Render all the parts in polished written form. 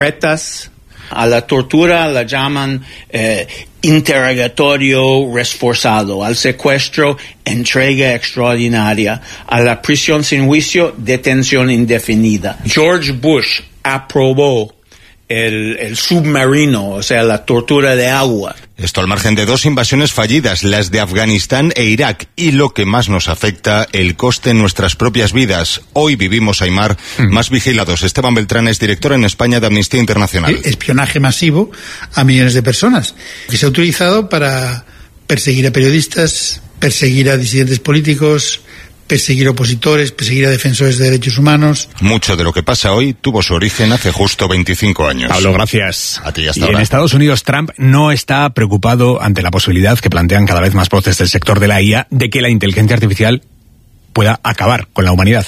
A la tortura la llaman interrogatorio reforzado, al secuestro entrega extraordinaria, a la prisión sin juicio detención indefinida. George Bush aprobó el submarino, o sea, la tortura de agua. Esto al margen de 2 invasiones fallidas, las de Afganistán e Irak, y lo que más nos afecta, el coste en nuestras propias vidas. Hoy vivimos, Aimar, más vigilados. Esteban Beltrán es director en España de Amnistía Internacional. Espionaje masivo a millones de personas, que se ha utilizado para perseguir a periodistas, perseguir a disidentes políticos, perseguir opositores, perseguir a defensores de derechos humanos. Mucho de lo que pasa hoy tuvo su origen hace justo 25 años. Pablo, gracias. A ti, hasta y ahora. En Estados Unidos, Trump no está preocupado ante la posibilidad que plantean cada vez más voces del sector de la IA de que la inteligencia artificial pueda acabar con la humanidad.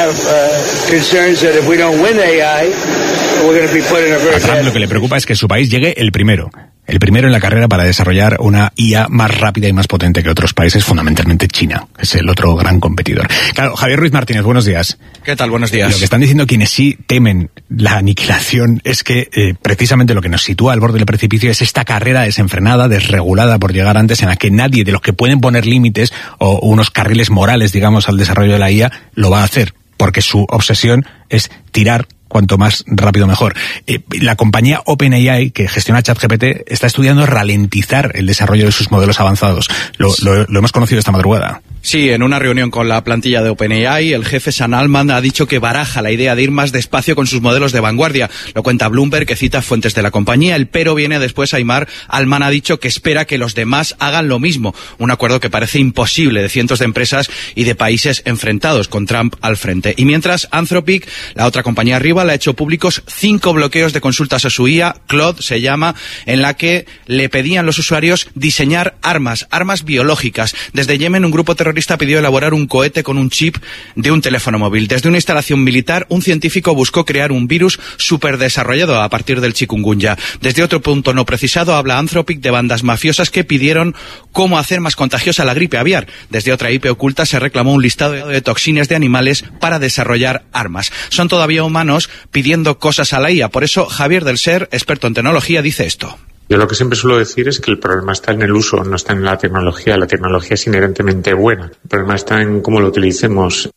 A Trump lo que le preocupa es que su país llegue el primero en la carrera para desarrollar una IA más rápida y más potente que otros países, fundamentalmente China, que es el otro gran competidor. Claro, Javier Ruiz Martínez, buenos días. ¿Qué tal? Buenos días. Lo que están diciendo quienes sí temen la aniquilación es que precisamente lo que nos sitúa al borde del precipicio es esta carrera desenfrenada, desregulada por llegar antes, en la que nadie de los que pueden poner límites o unos carriles morales, digamos, al desarrollo de la IA, lo va a hacer, porque su obsesión es tirar cuanto más rápido mejor. La compañía OpenAI, que gestiona ChatGPT, está estudiando ralentizar el desarrollo de sus modelos avanzados. Lo hemos conocido esta madrugada. Sí, en una reunión con la plantilla de OpenAI, el jefe Sam Altman ha dicho que baraja la idea de ir más despacio con sus modelos de vanguardia. Lo cuenta Bloomberg, que cita fuentes de la compañía. El pero viene después. Aimar, Altman ha dicho que espera que los demás hagan lo mismo. Un acuerdo que parece imposible de cientos de empresas y de países enfrentados, con Trump al frente. Y mientras, Anthropic, la otra compañía rival, ha hecho públicos 5 bloqueos de consultas a su IA, Claude se llama, en la que le pedían los usuarios diseñar armas biológicas. Desde Yemen, un grupo terrorista pidió elaborar un cohete con un chip de un teléfono móvil. Desde una instalación militar, un científico buscó crear un virus superdesarrollado a partir del chikungunya. Desde otro punto no precisado, habla Anthropic de bandas mafiosas que pidieron cómo hacer más contagiosa la gripe aviar. Desde otra IP oculta se reclamó un listado de toxinas de animales para desarrollar armas. Son todavía humanos pidiendo cosas a la IA. Por eso, Javier del Ser, experto en tecnología, dice esto. Yo lo que siempre suelo decir es que el problema está en el uso, no está en la tecnología. La tecnología es inherentemente buena. El problema está en cómo lo utilicemos.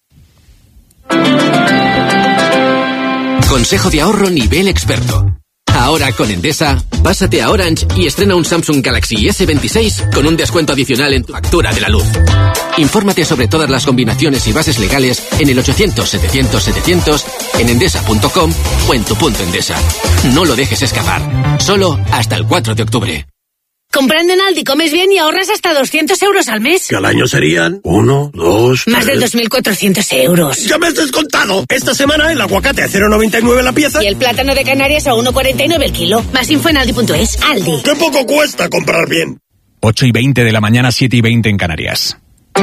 Consejo de ahorro nivel experto. Ahora con Endesa, pásate a Orange y estrena un Samsung Galaxy S26 con un descuento adicional en tu factura de la luz. Infórmate sobre todas las combinaciones y bases legales en el 800-700-700, en endesa.com o en tu punto Endesa. No lo dejes escapar. Solo hasta el 4 de octubre. Comprando en Aldi comes bien y ahorras hasta 200 euros al mes. Que al año serían 1, 2... Más de 2.400 euros. ¡Ya me has descontado! Esta semana el aguacate a 0,99 la pieza. Y el plátano de Canarias a 1,49 el kilo. Más info en Aldi.es. Aldi. ¡Qué poco cuesta comprar bien! 8:20 de la mañana, 7:20 en Canarias.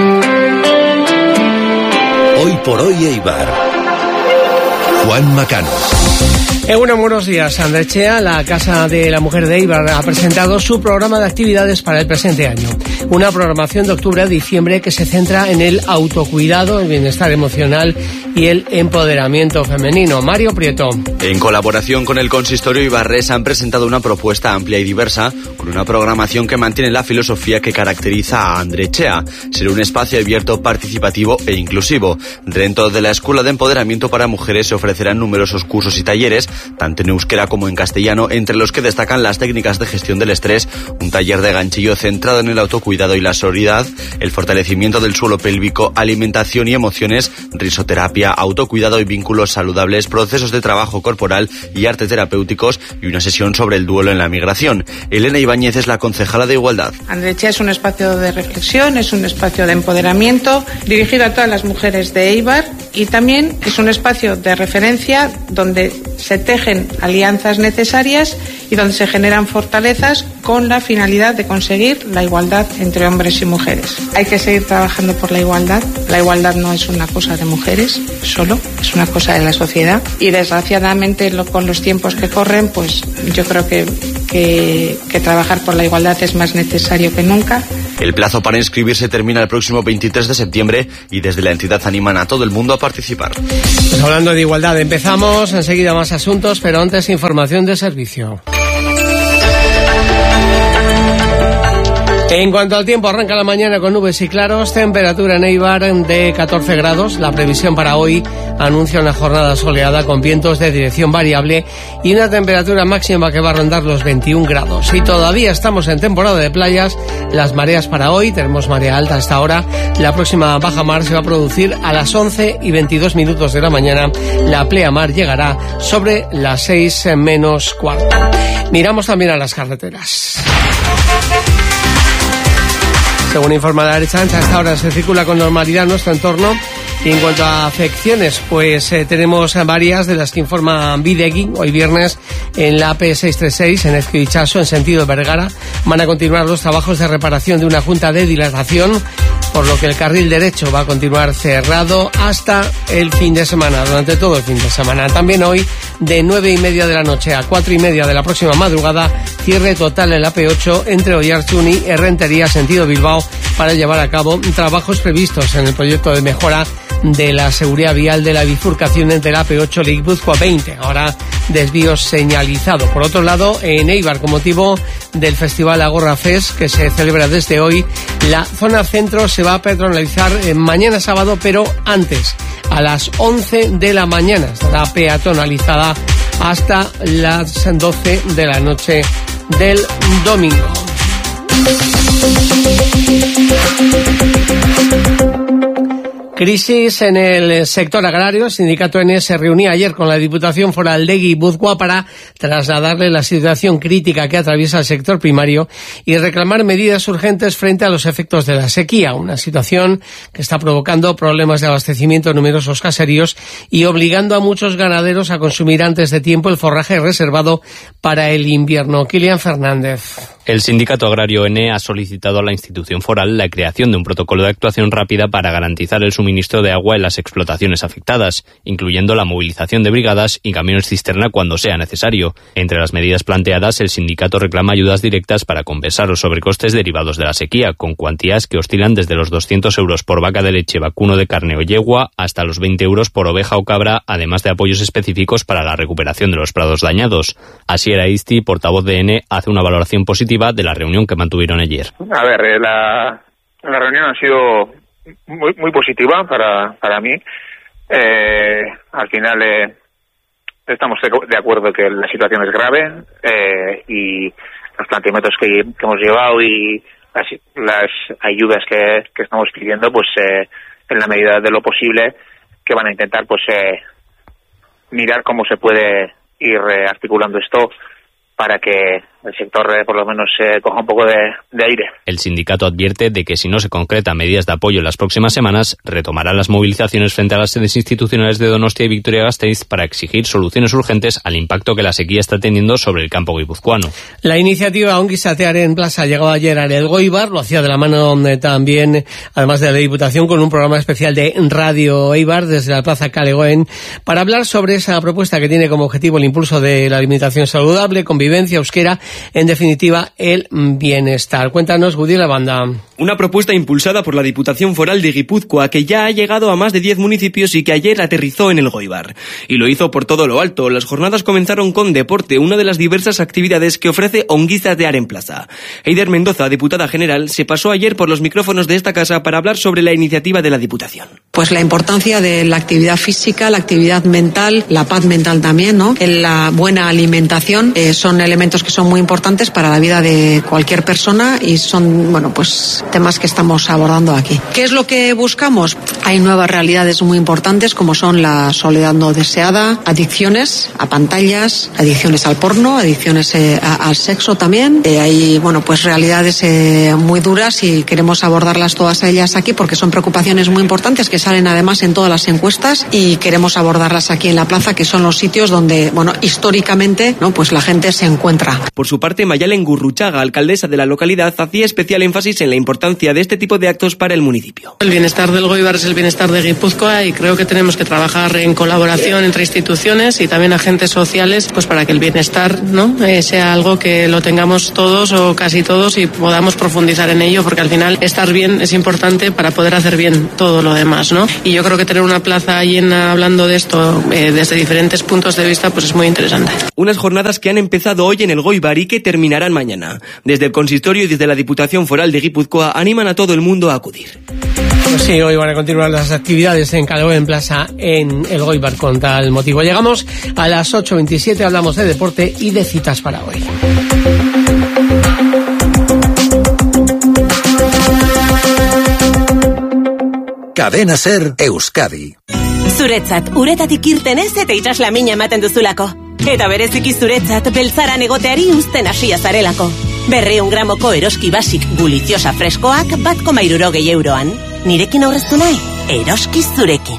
Hoy por hoy Eibar. Juan Macano. Buenos días. Andrechea, la Casa de la Mujer de Eibar, ha presentado su programa de actividades para el presente año. Una programación de octubre a diciembre que se centra en el autocuidado, el bienestar emocional y el empoderamiento femenino. Mario Prieto. En colaboración con el Consistorio Ibarres han presentado una propuesta amplia y diversa con una programación que mantiene la filosofía que caracteriza a Andrechea. Será un espacio abierto, participativo e inclusivo. Dentro de la Escuela de Empoderamiento para Mujeres se ofrecerán numerosos cursos y talleres, tanto en euskera como en castellano, entre los que destacan las técnicas de gestión del estrés, un taller de ganchillo centrado en el autocuidado y la sororidad, el fortalecimiento del suelo pélvico, alimentación y emociones, risoterapia, autocuidado y vínculos saludables, procesos de trabajo corporal y arte terapéuticos y una sesión sobre el duelo en la migración. Elena Ibáñez es la concejala de Igualdad. Andrechea es un espacio de reflexión, es un espacio de empoderamiento dirigido a todas las mujeres de Eibar y también es un espacio de referencia donde se tejen alianzas necesarias y donde se generan fortalezas con la finalidad de conseguir la igualdad entre hombres y mujeres. Hay que seguir trabajando por la igualdad. La igualdad no es una cosa de mujeres solo, es una cosa de la sociedad y desgraciadamente con los tiempos que corren, pues yo creo que que trabajar por la igualdad es más necesario que nunca. El plazo para inscribirse termina el próximo 23 de septiembre y desde la entidad animan a todo el mundo a participar. Pues hablando de igualdad, empezamos enseguida más asuntos, pero antes información de servicio. En cuanto al tiempo, arranca la mañana con nubes y claros, temperatura en Eibar de 14 grados. La previsión para hoy anuncia una jornada soleada con vientos de dirección variable y una temperatura máxima que va a rondar los 21 grados. Y todavía estamos en temporada de playas. Las mareas para hoy, tenemos marea alta hasta ahora. La próxima baja mar se va a producir a las 11:22 de la mañana. La pleamar llegará sobre las 6:15. Miramos también a las carreteras. Según informa la Ertzaintza, hasta ahora se circula con normalidad en nuestro entorno. Y en cuanto a afecciones, pues tenemos varias de las que informa Bidegui. Hoy viernes en la AP636, en Ezkio Itxaso, en sentido Vergara, van a continuar los trabajos de reparación de una junta de dilatación, por lo que el carril derecho va a continuar cerrado hasta el fin de semana, durante todo el fin de semana. También hoy, de 9:30 de la noche a 4:30 de la próxima madrugada, cierre total en la AP8 entre Oiartzun y Errentería, sentido Bilbao, para llevar a cabo trabajos previstos en el proyecto de mejora de la seguridad vial de la bifurcación entre la AP8 y Guipúzcoa 20. Ahora desvío señalizado. Por otro lado, en Eibar, con motivo del Festival Agorra Fest, que se celebra desde hoy, la zona centro se va a peatonalizar mañana sábado, pero antes, a las 11 de la mañana. Estará peatonalizada hasta las 12 de la noche del domingo. Crisis en el sector agrario. El sindicato ENE se reunía ayer con la Diputación Foral de Guipúzcoa para trasladarle la situación crítica que atraviesa el sector primario y reclamar medidas urgentes frente a los efectos de la sequía, una situación que está provocando problemas de abastecimiento en numerosos caseríos y obligando a muchos ganaderos a consumir antes de tiempo el forraje reservado para el invierno. Kilian Fernández. El sindicato agrario ENE ha solicitado a la institución foral la creación de un protocolo de actuación rápida para garantizar el suministro de agua en las explotaciones afectadas, incluyendo la movilización de brigadas y camiones cisterna cuando sea necesario. Entre las medidas planteadas, el sindicato reclama ayudas directas para compensar los sobrecostes derivados de la sequía, con cuantías que oscilan desde los 200 euros por vaca de leche, vacuno de carne o yegua hasta los 20 euros por oveja o cabra, además de apoyos específicos para la recuperación de los prados dañados. Asier Aizti, portavoz de ENE, hace una valoración positiva de la reunión que mantuvieron ayer. A ver, la reunión ha sido muy positiva para mí. Al final estamos de acuerdo que la situación es grave y los planteamientos que hemos llevado y las ayudas que estamos pidiendo, pues en la medida de lo posible, que van a intentar pues mirar cómo se puede ir articulando esto para que el sector por lo menos coja un poco de aire. El sindicato advierte de que si no se concretan medidas de apoyo en las próximas semanas, retomará las movilizaciones frente a las sedes institucionales de Donostia y Vitoria-Gasteiz para exigir soluciones urgentes al impacto que la sequía está teniendo sobre el campo guipuzcoano. La iniciativa Ongizatearen Plaza llegó ayer a Elgoibar, lo hacía de la mano también, además de la Diputación, con un programa especial de Radio Eibar desde la Plaza Calegoen, para hablar sobre esa propuesta que tiene como objetivo el impulso de la alimentación saludable, convivencia, euskera, en definitiva, el bienestar. Cuéntanos, Gudi La Banda. Una propuesta impulsada por la Diputación Foral de Guipúzcoa, que ya ha llegado a más de 10 municipios y que ayer aterrizó en Elgoibar. Y lo hizo por todo lo alto. Las jornadas comenzaron con deporte, una de las diversas actividades que ofrece Ongizatearen Plaza. Eider Mendoza, diputada general, se pasó ayer por los micrófonos de esta casa para hablar sobre la iniciativa de la Diputación. Pues la importancia de la actividad física, la actividad mental, la paz mental también, ¿no? La buena alimentación son elementos que son muy importantes para la vida de cualquier persona y son, bueno, pues temas que estamos abordando aquí. ¿Qué es lo que buscamos? Hay nuevas realidades muy importantes como son la soledad no deseada, adicciones a pantallas, adicciones al porno, adicciones al sexo también. Hay, bueno, pues realidades muy duras y queremos abordarlas todas ellas aquí porque son preocupaciones muy importantes que salen además en todas las encuestas y queremos abordarlas aquí en la plaza, que son los sitios donde, bueno, históricamente, ¿no?, pues la gente se encuentra. Por su parte, Mayalen Gurruchaga, alcaldesa de la localidad, hacía especial énfasis en la importancia importancia de este tipo de actos para el municipio. El bienestar del Goibar es el bienestar de Guipúzcoa y creo que tenemos que trabajar en colaboración entre instituciones y también agentes sociales, pues para que el bienestar, ¿no?, sea algo que lo tengamos todos o casi todos y podamos profundizar en ello, porque al final estar bien es importante para poder hacer bien todo lo demás, ¿no? Y yo creo que tener una plaza llena hablando de esto desde diferentes puntos de vista pues es muy interesante. Unas jornadas que han empezado hoy en el Goibar y que terminarán mañana. Desde el consistorio y desde la Diputación Foral de Guipúzcoa animan a todo el mundo a acudir. Pues sí, hoy van a continuar las actividades en Calvo en Plaza en el Goibar con tal motivo. Llegamos a las 8:27, hablamos de deporte y de citas para hoy. Cadena Ser Euskadi. Zuretzat, uretatik irten ez eta itxaslamina ematen duzulako. Eta bereziki zuretzat, beltzaran egoteari uzten hasia zarelako. 200 gramoko Eroski Basic guliziosa freskoak 1,60 euroan. Nirekin aurreztu nahi? Eroski zurekin.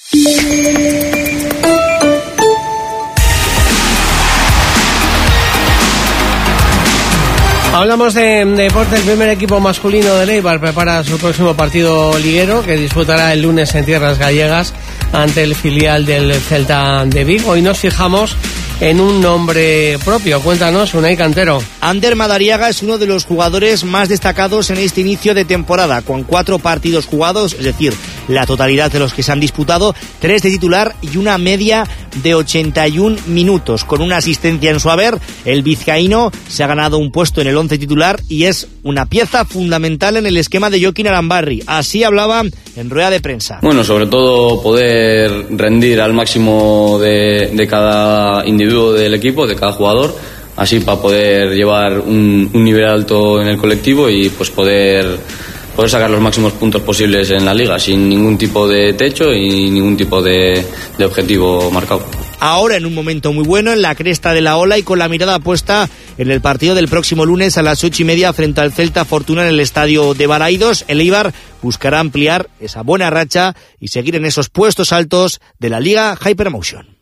Hablamos de deporte. El primer equipo masculino de Eibar prepara su próximo partido liguero, que disputará el lunes en tierras gallegas ante el filial del Celta de Vigo. Y nos fijamos en un nombre propio. Cuéntanos, Unai Cantero. Ander Madariaga es uno de los jugadores más destacados en este inicio de temporada, con 4 partidos jugados, es decir, la totalidad de los que se han disputado, 3 de titular y una media de 81 minutos. Con una asistencia en su haber, el vizcaíno se ha ganado un puesto en el 11 titular y es una pieza fundamental en el esquema de Jokin Arambarri. Así hablaba en rueda de prensa. Bueno, sobre todo poder rendir al máximo de cada individuo del equipo, de cada jugador, así para poder llevar un nivel alto en el colectivo y pues poder sacar los máximos puntos posibles en la liga, sin ningún tipo de techo y ningún tipo de objetivo marcado. Ahora en un momento muy bueno, en la cresta de la ola y con la mirada puesta en el partido del próximo lunes a las 8:30 frente al Celta Fortuna en el estadio de Balaidos. El Eibar buscará ampliar esa buena racha y seguir en esos puestos altos de la Liga Hypermotion.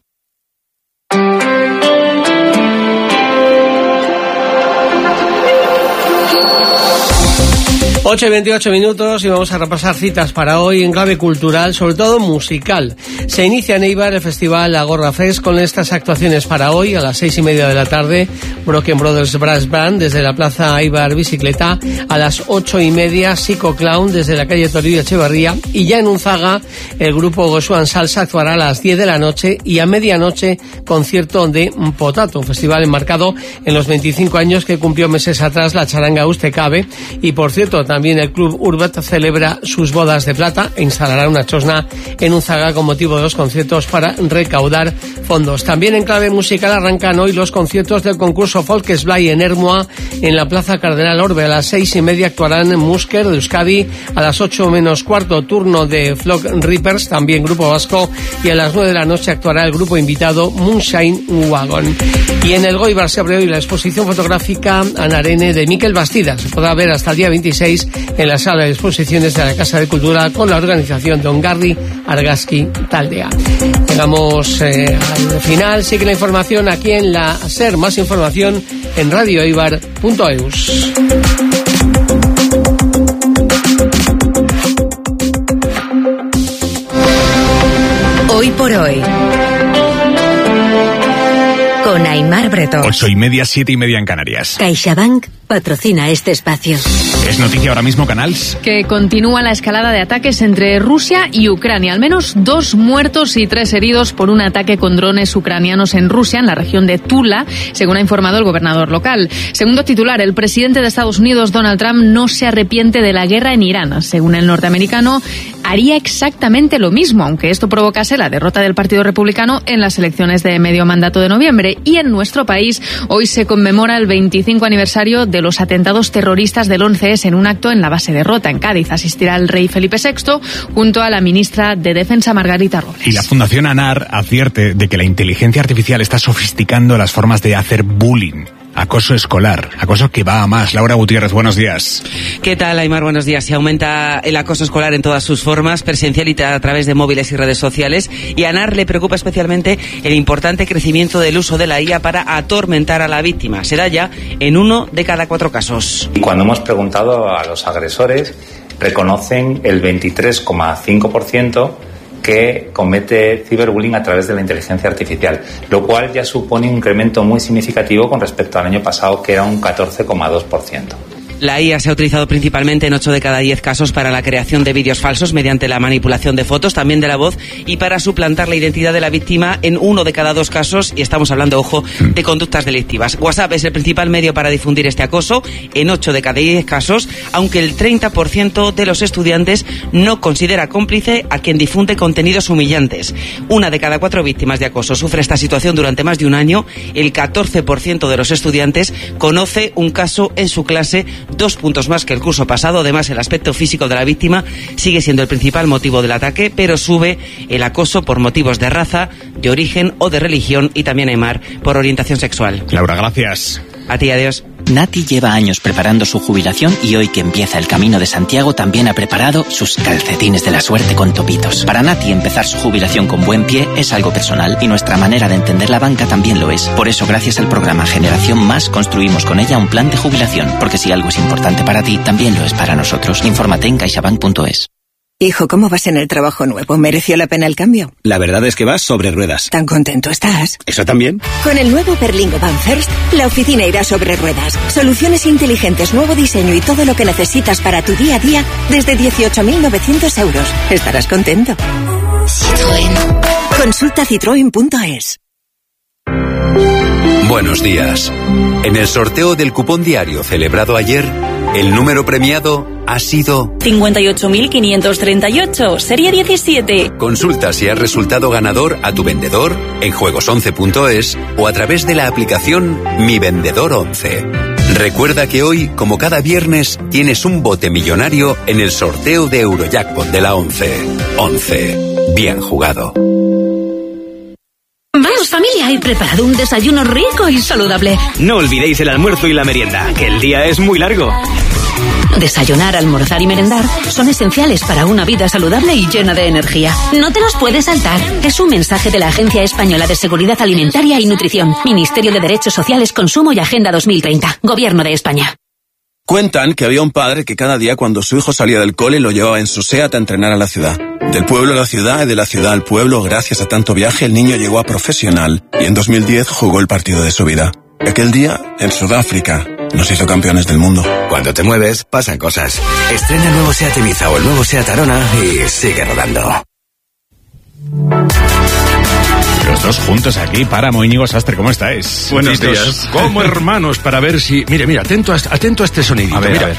8:28 minutos y vamos a repasar citas para hoy en clave cultural, sobre todo musical. Se inicia en Eibar el festival Agorra Fest con estas actuaciones para hoy a las 6:30 de la tarde. Broken Brothers Brass Band desde la Plaza Eibar Bicicleta, a las 8:30 Psycho Clown desde la calle Toribio Echevarría, y ya en Unzaga el grupo Gosuan Salsa actuará a las 10 de la noche y a medianoche concierto de Potato, un festival enmarcado en los 25 años que cumplió meses atrás la charanga Ustecabe. Y por cierto, también el Club Urbet celebra sus bodas de plata e instalará una chosna en Unzaga con motivo de los conciertos para recaudar fondos. También en clave musical arrancan hoy los conciertos del concurso Folkesblai en Ermua en la Plaza Cardenal Orbe. A las 6:30 actuarán Musker de Euskadi, a las 8:15 turno de Flock Reapers, también grupo vasco, y a las 9 de la noche actuará el grupo invitado Moonshine Wagon. Y en el Goibar se abre hoy la exposición fotográfica Anarene de Mikel Bastida. Se podrá ver hasta el día 26 en la sala de exposiciones de la Casa de Cultura con la organización de Ongarri Argazki Taldea. Llegamos al final. Sigue la información aquí en la SER. Más información en radioeibar.eus. Hoy por hoy, con Aimar Bretón. 8:30, 7:30 en Canarias. CaixaBank patrocina este espacio. Es noticia ahora mismo, Canals. Que continúa la escalada de ataques entre Rusia y Ucrania. Al menos 2 muertos y 3 heridos por un ataque con drones ucranianos en Rusia, en la región de Tula, según ha informado el gobernador local. Segundo titular, el presidente de Estados Unidos, Donald Trump, no se arrepiente de la guerra en Irán. Según el norteamericano, haría exactamente lo mismo, aunque esto provocase la derrota del Partido Republicano en las elecciones de medio mandato de noviembre. Y en nuestro país, hoy se conmemora el 25 aniversario de los atentados terroristas del 11S en un acto en la base de Rota, en Cádiz. Asistirá el rey Felipe VI junto a la ministra de Defensa, Margarita Robles. Y la Fundación ANAR advierte de que la inteligencia artificial está sofisticando las formas de hacer bullying. acoso escolar, acoso que va a más. Laura Gutiérrez, buenos días. ¿Qué tal, Aimar? Buenos días. Se aumenta el acoso escolar en todas sus formas, presencial y a través de móviles y redes sociales. Y a ANAR le preocupa especialmente el importante crecimiento del uso de la IA para atormentar a la víctima. Se da ya en 1 de cada 4 casos. Y cuando hemos preguntado a los agresores, reconocen el 23,5% que comete ciberbullying a través de la inteligencia artificial, lo cual ya supone un incremento muy significativo con respecto al año pasado, que era un 14,2%. La IA se ha utilizado principalmente en 8 de cada 10 casos para la creación de vídeos falsos mediante la manipulación de fotos, también de la voz, y para suplantar la identidad de la víctima en 1 de cada 2 casos, y estamos hablando, ojo, de conductas delictivas. WhatsApp es el principal medio para difundir este acoso en 8 de cada 10 casos, aunque el 30% de los estudiantes no considera cómplice a quien difunde contenidos humillantes. 1 de cada 4 víctimas de acoso sufre esta situación durante más de un año. El 14% de los estudiantes conoce un caso en su clase, 2 puntos más que el curso pasado. Además, el aspecto físico de la víctima sigue siendo el principal motivo del ataque, pero sube el acoso por motivos de raza, de origen o de religión, y también, Aimar, por orientación sexual. Laura, gracias. A ti, adiós. Nati lleva años preparando su jubilación y hoy que empieza el Camino de Santiago también ha preparado sus calcetines de la suerte con topitos. Para Nati empezar su jubilación con buen pie es algo personal y nuestra manera de entender la banca también lo es. Por eso, gracias al programa Generación Más, construimos con ella un plan de jubilación, porque si algo es importante para ti, también lo es para nosotros. Infórmate en caixabank.es. Hijo, ¿cómo vas en el trabajo nuevo? ¿Mereció la pena el cambio? La verdad es que vas sobre ruedas. ¿Tan contento estás? ¿Eso también? Con el nuevo Berlingo Van First, la oficina irá sobre ruedas. Soluciones inteligentes, nuevo diseño y todo lo que necesitas para tu día a día desde 18.900 euros. Estarás contento. Citroën. Consulta citroen.es. Buenos días. En el sorteo del cupón diario celebrado ayer, el número premiado ha sido 58.538, serie 17. Consulta si has resultado ganador a tu vendedor en juegos11.es o a través de la aplicación Mi Vendedor 11. Recuerda que hoy, como cada viernes, tienes un bote millonario en el sorteo de Eurojackpot de la 11. 11. Bien jugado. Vamos, familia, he preparado un desayuno rico y saludable. No olvidéis el almuerzo y la merienda, que el día es muy largo. Desayunar, almorzar y merendar son esenciales para una vida saludable y llena de energía. No te los puedes saltar. Es un mensaje de la Agencia Española de Seguridad Alimentaria y Nutrición, Ministerio de Derechos Sociales, Consumo y Agenda 2030, Gobierno de España. Cuentan que había un padre que cada día cuando su hijo salía del cole lo llevaba en su SEAT a entrenar a la ciudad. Del pueblo a la ciudad y de la ciudad al pueblo, gracias a tanto viaje, el niño llegó a profesional y en 2010 jugó el partido de su vida. Aquel día, en Sudáfrica, nos hizo campeones del mundo. Cuando te mueves, pasan cosas. Estrena el nuevo SEAT Ibiza o el nuevo SEAT Arona y sigue rodando. Los dos juntos aquí, Páramo, Íñigo Sastre, ¿cómo estáis? Buenos días. Como hermanos, para ver si... Mira, atento a este sonidito. A ver.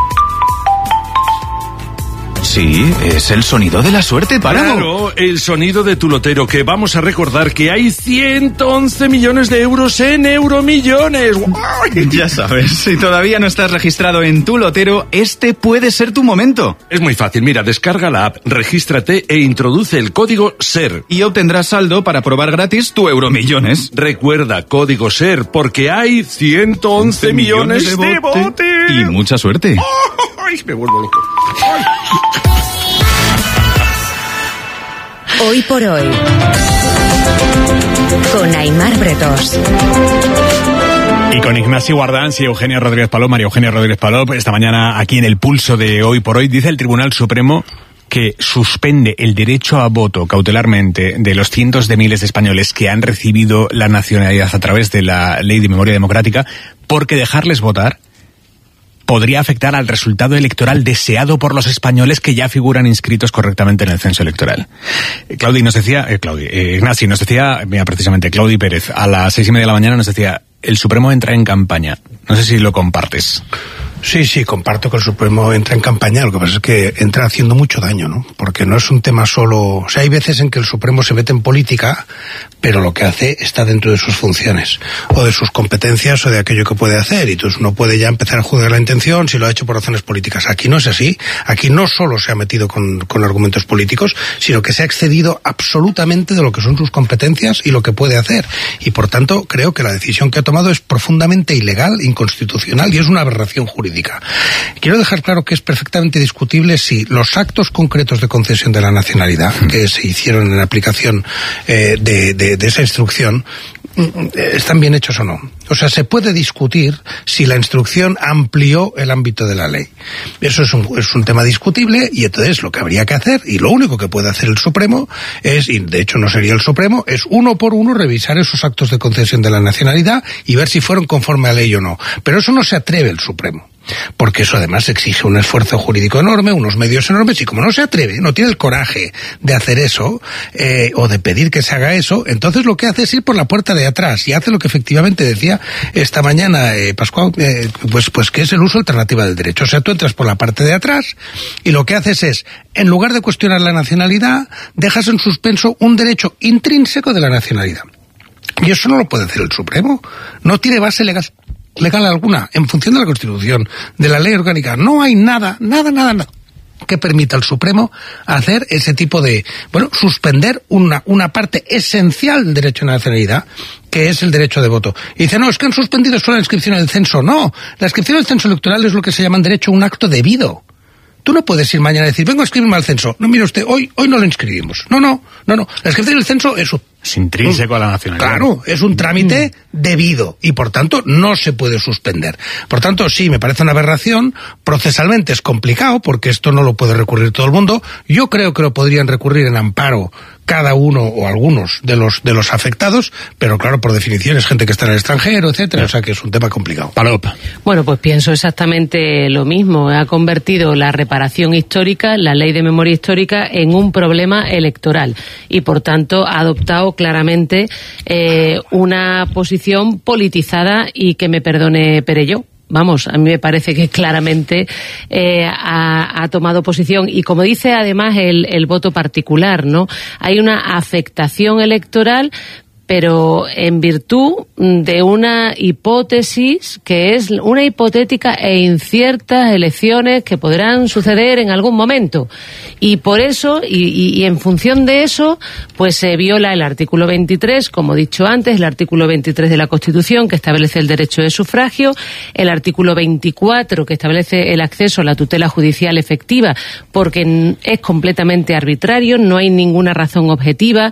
Sí, es el sonido de la suerte, Páramo. Claro, el sonido de tu lotero, que vamos a recordar que hay 111 millones de euros en Euromillones. Ya sabes, si todavía no estás registrado en tu lotero, este puede ser tu momento. Es muy fácil, mira, descarga la app, regístrate e introduce el código SER. Y obtendrás saldo para probar gratis tu Euromillones. Recuerda, código SER, porque hay 111 millones de botes. Y mucha suerte. ¡Ay, me vuelvo loco! ¡Ay! Hoy por hoy, con Aimar Bretos. Y con Ignacio Guardans y Eugenia Rodríguez Palop, María Eugenia Rodríguez Palop, esta mañana aquí en el pulso de Hoy por Hoy, dice el Tribunal Supremo que suspende el derecho a voto cautelarmente de los cientos de miles de españoles que han recibido la nacionalidad a través de la Ley de Memoria Democrática, porque dejarles votar podría afectar al resultado electoral deseado por los españoles que ya figuran inscritos correctamente en el censo electoral. Ignacio nos decía, mira, precisamente Claudi Pérez, a las 6:30 de la mañana nos decía, el Supremo entra en campaña. No sé si lo compartes. Sí, comparto que el Supremo entra en campaña, lo que pasa es que entra haciendo mucho daño, ¿no? Porque no es un tema solo... O sea, hay veces en que el Supremo se mete en política, pero lo que hace está dentro de sus funciones, o de sus competencias, o de aquello que puede hacer, y entonces uno puede ya empezar a juzgar la intención si lo ha hecho por razones políticas. Aquí no es así, aquí no solo se ha metido con argumentos políticos, sino que se ha excedido absolutamente de lo que son sus competencias y lo que puede hacer, y por tanto creo que la decisión que ha tomado es profundamente ilegal, inconstitucional, y es una aberración jurídica. Quiero dejar claro que es perfectamente discutible si los actos concretos de concesión de la nacionalidad que se hicieron en aplicación de esa instrucción están bien hechos o no. O sea, se puede discutir si la instrucción amplió el ámbito de la ley. Eso es un tema discutible, y entonces lo que habría que hacer, y lo único que puede hacer el Supremo es, y de hecho no sería el Supremo, es uno por uno revisar esos actos de concesión de la nacionalidad y ver si fueron conforme a ley o no. Pero eso no se atreve el Supremo, porque eso además exige un esfuerzo jurídico enorme, unos medios enormes, y como no se atreve, no tiene el coraje de hacer eso, o de pedir que se haga eso, entonces lo que hace es ir por la puerta de atrás, y hace lo que efectivamente decía esta mañana Pascual, pues que es el uso alternativa del derecho. O sea, tú entras por la parte de atrás, y lo que haces es, en lugar de cuestionar la nacionalidad, dejas en suspenso un derecho intrínseco de la nacionalidad. Y eso no lo puede hacer el Supremo, no tiene base legal alguna, en función de la Constitución, de la ley orgánica. No hay nada que permita al Supremo hacer ese tipo de, suspender una parte esencial del derecho a la nacionalidad, que es el derecho de voto. Y dice, no, es que han suspendido solo la inscripción del censo. No, la inscripción del censo electoral es lo que se llama derecho a un acto debido. Tú no puedes ir mañana y decir, vengo a inscribirme al censo. No, mire usted, hoy no lo inscribimos. No. La inscripción del censo es intrínseco a la nacionalidad. Claro, es un trámite debido, y por tanto no se puede suspender. Por tanto, sí, me parece una aberración. Procesalmente es complicado, porque esto no lo puede recurrir todo el mundo. Yo creo que lo podrían recurrir en amparo cada uno o algunos de los afectados, pero claro, por definición es gente que está en el extranjero, etcétera, o sea que es un tema complicado. Palop. Bueno, pues pienso exactamente lo mismo. Ha convertido la reparación histórica, la ley de memoria histórica, en un problema electoral, y por tanto ha adoptado claramente una posición politizada, y que me perdone Perelló. Vamos, a mí me parece que claramente ha tomado posición, y como dice además el voto particular, ¿no? Hay una afectación electoral, pero en virtud de una hipótesis que es una hipotética e inciertas elecciones que podrán suceder en algún momento. Y por eso, y en función de eso, pues se viola el artículo 23, como he dicho antes, el artículo 23 de la Constitución, que establece el derecho de sufragio, el artículo 24, que establece el acceso a la tutela judicial efectiva, porque es completamente arbitrario, no hay ninguna razón objetiva,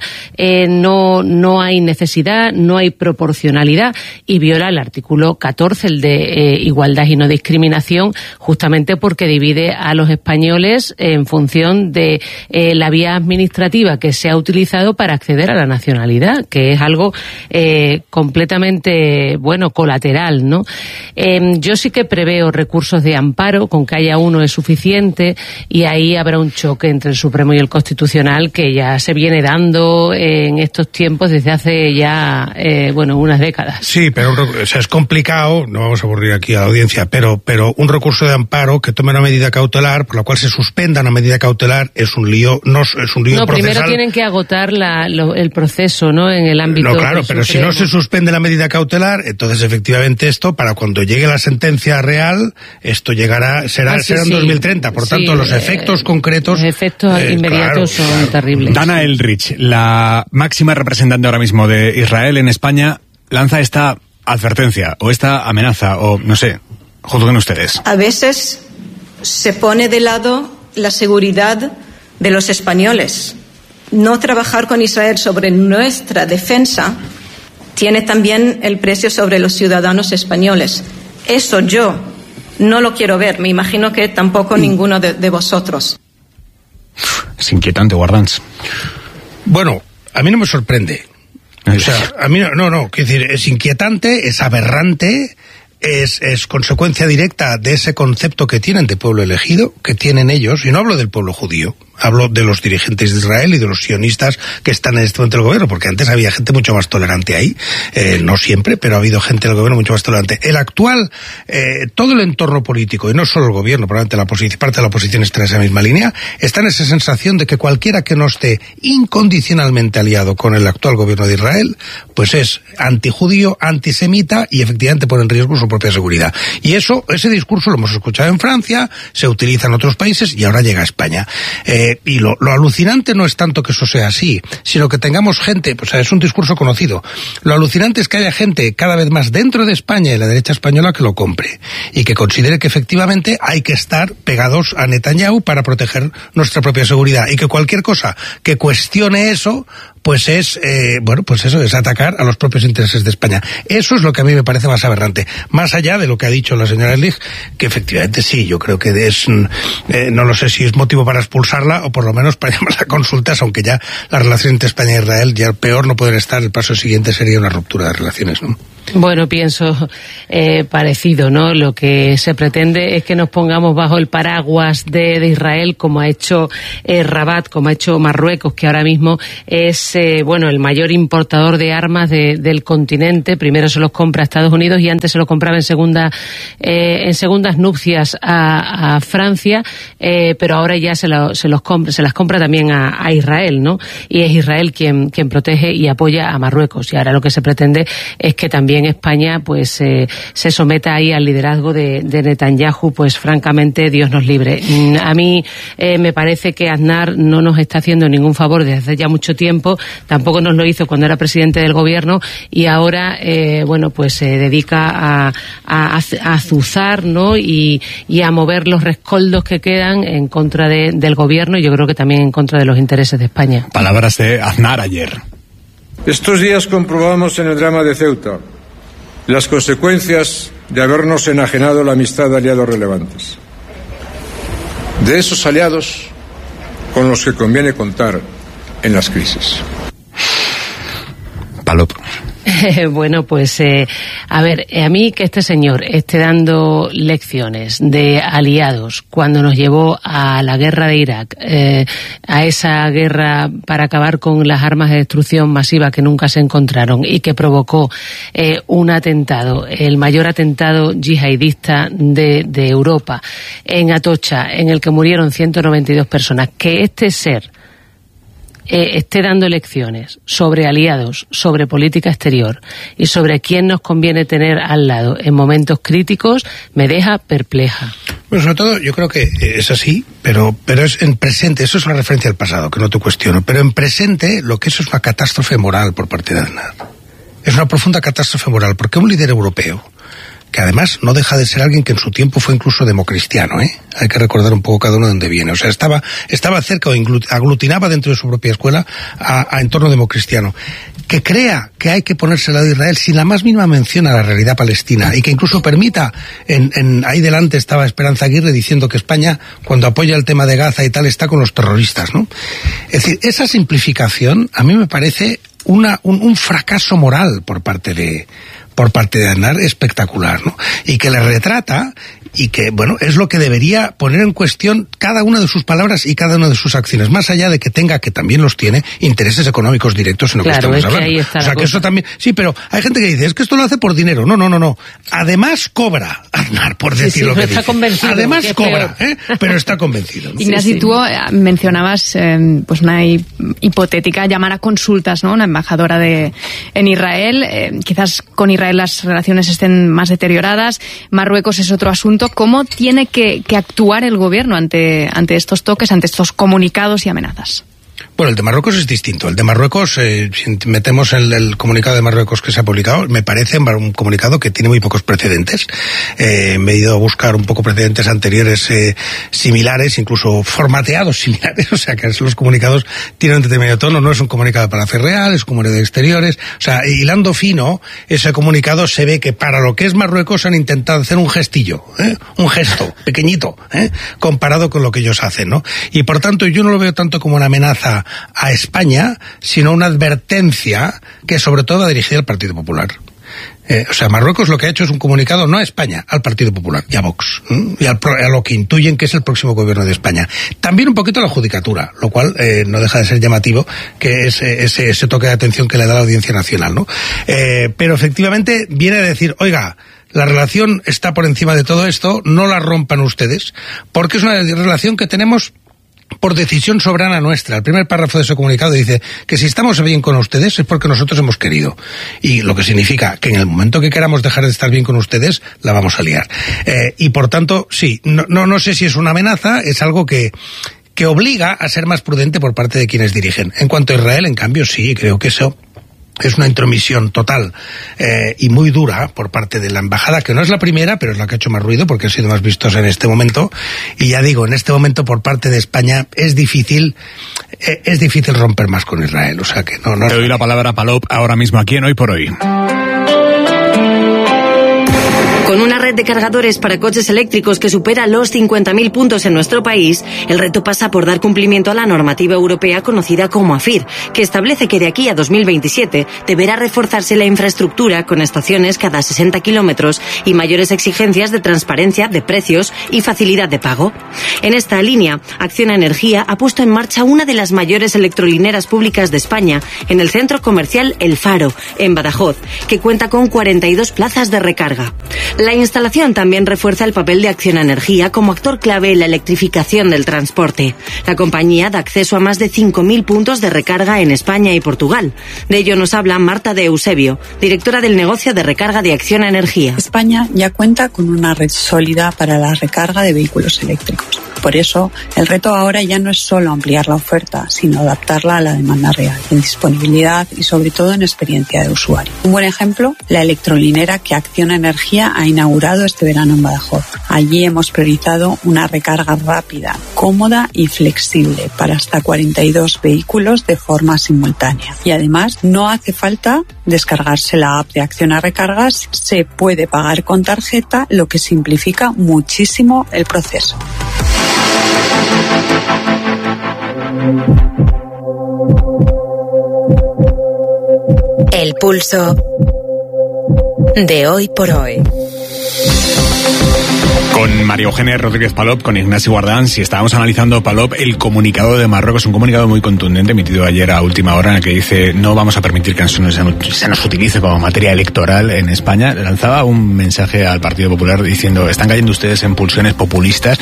no hay necesidad, no hay proporcionalidad, y viola el artículo 14, el de igualdad y no discriminación, justamente porque divide a los españoles en función de la vía administrativa que se ha utilizado para acceder a la nacionalidad, que es algo completamente, colateral, ¿no? Yo sí que preveo recursos de amparo, con que haya uno es suficiente, y ahí habrá un choque entre el Supremo y el Constitucional que ya se viene dando en estos tiempos desde hace ya, unas décadas. Sí, pero es complicado, no vamos a aburrir aquí a la audiencia, pero un recurso de amparo que tome una medida cautelar por la cual se suspenda una medida cautelar es un lío, es un lío procesal. Primero tienen que agotar el proceso, ¿no? En el ámbito. No, claro, pero si no se suspende la medida cautelar, entonces efectivamente esto, para cuando llegue la sentencia real, esto será en 2030. Por tanto, los efectos concretos. Los efectos inmediatos son terribles. Dana Elrich, la máxima representante ahora mismo de Israel en España, lanza esta advertencia o esta amenaza, o no sé, juzguen ustedes. A veces se pone de lado la seguridad de los españoles. No trabajar con Israel sobre nuestra defensa tiene también el precio sobre los ciudadanos españoles. Eso yo no lo quiero ver. Me imagino que tampoco ninguno de vosotros. Es inquietante, Guardans. Bueno, a mí no me sorprende. O sea, a mí no, quiero decir, es inquietante, es aberrante, es consecuencia directa de ese concepto que tienen de pueblo elegido, que tienen ellos, y no hablo del pueblo judío, Hablo de los dirigentes de Israel y de los sionistas que están en este momento del gobierno, porque antes había gente mucho más tolerante ahí, no siempre, pero ha habido gente del gobierno mucho más tolerante. El actual, todo el entorno político, y no solo el gobierno, probablemente parte de la oposición está en esa misma línea, está en esa sensación de que cualquiera que no esté incondicionalmente aliado con el actual gobierno de Israel, pues es antijudío, antisemita y efectivamente pone en riesgo su propia seguridad. Y ese discurso lo hemos escuchado en Francia, se utiliza en otros países y ahora llega a España. Y lo alucinante no es tanto que eso sea así, sino que tengamos gente, pues es un discurso conocido. Lo alucinante es que haya gente cada vez más dentro de España y la derecha española que lo compre y que considere que efectivamente hay que estar pegados a Netanyahu para proteger nuestra propia seguridad y que cualquier cosa que cuestione eso, pues es, es atacar a los propios intereses de España. Eso es lo que a mí me parece más aberrante. Más allá de lo que ha dicho la señora Erlich, que efectivamente sí, yo creo que es, no lo sé si es motivo para expulsarla o por lo menos para llamar a consultas, aunque ya la relación entre España e Israel ya peor no pueden estar, el paso siguiente sería una ruptura de relaciones, ¿no? Bueno, pienso parecido, ¿no? Lo que se pretende es que nos pongamos bajo el paraguas de Israel, como ha hecho Rabat, como ha hecho Marruecos, que ahora mismo es el mayor importador de armas del continente. Primero se los compra a Estados Unidos y antes se los compraba en segundas nupcias a Francia, pero ahora ya se las compra también a Israel, ¿no? Y es Israel quien protege y apoya a Marruecos. Y ahora lo que se pretende es que también España pues se someta ahí al liderazgo de Netanyahu, pues francamente Dios nos libre. A mí me parece que Aznar no nos está haciendo ningún favor desde hace ya mucho tiempo, tampoco nos lo hizo cuando era presidente del gobierno y ahora se dedica a azuzar, ¿no? y a mover los rescoldos que quedan en contra del gobierno y yo creo que también en contra de los intereses de España. Palabras de Aznar ayer. Estos días comprobamos en el drama de Ceuta las consecuencias de habernos enajenado la amistad de aliados relevantes. De esos aliados con los que conviene contar en las crisis. Palop. Bueno, pues a mí que este señor esté dando lecciones de aliados cuando nos llevó a la guerra de Irak, a esa guerra para acabar con las armas de destrucción masiva que nunca se encontraron y que provocó un atentado, el mayor atentado yihadista de Europa, en Atocha, en el que murieron 192 personas, que este ser esté dando lecciones sobre aliados, sobre política exterior y sobre quién nos conviene tener al lado en momentos críticos, me deja perpleja. Bueno, sobre todo yo creo que es así, pero es en presente, eso es una referencia al pasado, que no te cuestiono, pero en presente lo que eso es una catástrofe moral por parte de Aznar. Es una profunda catástrofe moral, porque un líder europeo, que además no deja de ser alguien que en su tiempo fue incluso democristiano, hay que recordar un poco cada uno de dónde viene, o sea, estaba cerca o aglutinaba dentro de su propia escuela a entorno democristiano, que crea que hay que ponerse al lado de Israel sin la más mínima mención a la realidad palestina, y que incluso permita, ahí delante estaba Esperanza Aguirre diciendo que España, cuando apoya el tema de Gaza y tal, está con los terroristas, ¿no? Es decir, esa simplificación a mí me parece un fracaso moral por parte de Aznar espectacular, ¿no? Y que le retrata y que, bueno, es lo que debería poner en cuestión cada una de sus palabras y cada una de sus acciones, más allá de que tenga, que también los tiene, intereses económicos directos en lo que estamos hablando. Ahí está, o sea, que eso también, sí, pero hay gente que dice, es que esto lo hace por dinero. No. Además cobra Aznar, por decir lo que dice. Además cobra, pero está convencido, ¿no? Ignacio, tú mencionabas una hipotética llamar a consultas, ¿no? Una embajadora en Israel, quizás con Israel las relaciones estén más deterioradas, Marruecos es otro asunto. ¿Cómo tiene que actuar el gobierno ante estos toques, ante estos comunicados y amenazas? Bueno, el de Marruecos es distinto. El de Marruecos, si metemos el comunicado de Marruecos que se ha publicado, me parece un comunicado que tiene muy pocos precedentes. Me he ido a buscar un poco precedentes anteriores similares, incluso formateados similares, o sea que los comunicados tienen un determinado tono, no es un comunicado para hacer real, es un comunicado de exteriores, o sea, hilando fino, ese comunicado se ve que para lo que es Marruecos han intentado hacer un gestillo, un gesto pequeñito, comparado con lo que ellos hacen, ¿no? Y por tanto yo no lo veo tanto como una amenaza a España, sino una advertencia que sobre todo va dirigida al Partido Popular. O sea, Marruecos lo que ha hecho es un comunicado no a España, al Partido Popular y a Vox, y a lo que intuyen que es el próximo gobierno de España. También un poquito a la judicatura, lo cual no deja de ser llamativo, que es ese toque de atención que le da la Audiencia Nacional, ¿no? Pero efectivamente viene a decir, oiga, la relación está por encima de todo esto, no la rompan ustedes, porque es una relación que tenemos por decisión soberana nuestra. El primer párrafo de ese comunicado dice que si estamos bien con ustedes es porque nosotros hemos querido. Y lo que significa que en el momento que queramos dejar de estar bien con ustedes, la vamos a liar. Y por tanto, sí, no sé si es una amenaza, es algo que obliga a ser más prudente por parte de quienes dirigen. En cuanto a Israel, en cambio, sí, creo que eso es una intromisión total y muy dura por parte de la embajada, que no es la primera, pero es la que ha hecho más ruido porque ha sido más vistosa en este momento. Y ya digo, en este momento por parte de España es difícil romper más con Israel. O sea que no. Te doy la palabra a Palop ahora mismo aquí en Hoy por Hoy. Con una red de cargadores para coches eléctricos que supera los 50.000 puntos en nuestro país, el reto pasa por dar cumplimiento a la normativa europea conocida como AFIR, que establece que de aquí a 2027 deberá reforzarse la infraestructura con estaciones cada 60 kilómetros y mayores exigencias de transparencia de precios y facilidad de pago. En esta línea, Acciona Energía ha puesto en marcha una de las mayores electrolineras públicas de España en el centro comercial El Faro, en Badajoz, que cuenta con 42 plazas de recarga. La instalación también refuerza el papel de Acciona Energía como actor clave en la electrificación del transporte. La compañía da acceso a más de 5.000 puntos de recarga en España y Portugal. De ello nos habla Marta de Eusebio, directora del negocio de recarga de Acciona Energía. España ya cuenta con una red sólida para la recarga de vehículos eléctricos. Por eso, el reto ahora ya no es solo ampliar la oferta, sino adaptarla a la demanda real, en disponibilidad y sobre todo en experiencia de usuario. Un buen ejemplo, la electrolinera que Acciona Energía ha inaugurado este verano en Badajoz. Allí hemos priorizado una recarga rápida, cómoda y flexible para hasta 42 vehículos de forma simultánea. Y además, no hace falta descargarse la app de Acciona Recargas, se puede pagar con tarjeta, lo que simplifica muchísimo el proceso. El pulso de Hoy por Hoy. Con María Eugenia Rodríguez Palop, con Ignacio Guardans, y estábamos analizando, Palop, el comunicado de Marruecos, un comunicado muy contundente emitido ayer a última hora en el que dice no vamos a permitir que se nos utilice como materia electoral en España. Lanzaba un mensaje al Partido Popular diciendo están cayendo ustedes en pulsiones populistas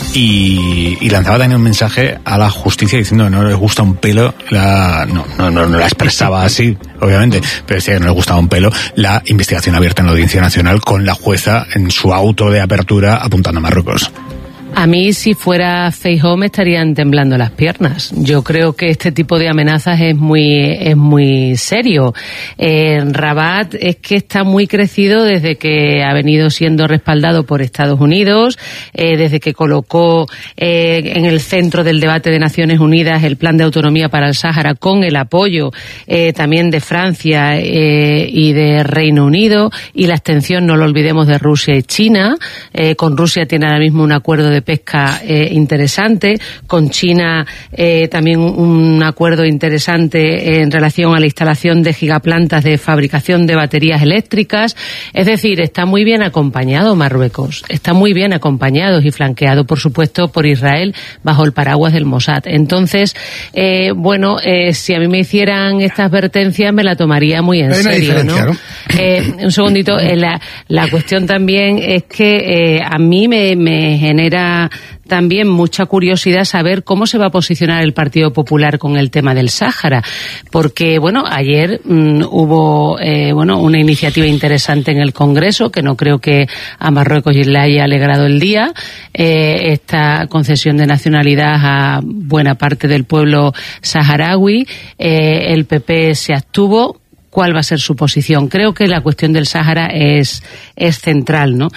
y lanzaba también un mensaje a la justicia diciendo no les gusta un pelo, no la expresaba así, obviamente, pero decía que no les gustaba un pelo la investigación abierta en la Audiencia Nacional con la jueza en su auto de apertura apuntando a Marruecos. A mí, si fuera Feijóo, me estarían temblando las piernas. Yo creo que este tipo de amenazas es muy serio. Rabat es que está muy crecido desde que ha venido siendo respaldado por Estados Unidos, desde que colocó en el centro del debate de Naciones Unidas el plan de autonomía para el Sáhara con el apoyo también de Francia y de Reino Unido, y la extensión, no lo olvidemos, de Rusia y China. Con Rusia tiene ahora mismo un acuerdo de pesca interesante, con China también un acuerdo interesante en relación a la instalación de gigaplantas de fabricación de baterías eléctricas. Es decir, está muy bien acompañado Marruecos, está muy bien acompañado y flanqueado, por supuesto, por Israel bajo el paraguas del Mossad. Entonces, si a mí me hicieran esta advertencia me la tomaría muy en serio, ¿no? Un segundito, la cuestión también es que a mí me genera también mucha curiosidad saber cómo se va a posicionar el Partido Popular con el tema del Sáhara, porque ayer hubo una iniciativa interesante en el Congreso que no creo que a Marruecos le haya alegrado el día, esta concesión de nacionalidad a buena parte del pueblo saharaui. El PP se abstuvo. ¿Cuál va a ser su posición? Creo que la cuestión del Sáhara es central, ¿no?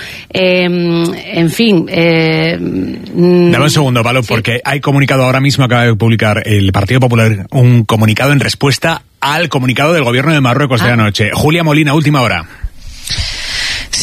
En fin. Dame un segundo, Pablo, sí. Porque hay comunicado ahora mismo, acaba de publicar el Partido Popular un comunicado en respuesta al comunicado del gobierno de Marruecos de anoche. Julia Molina, última hora.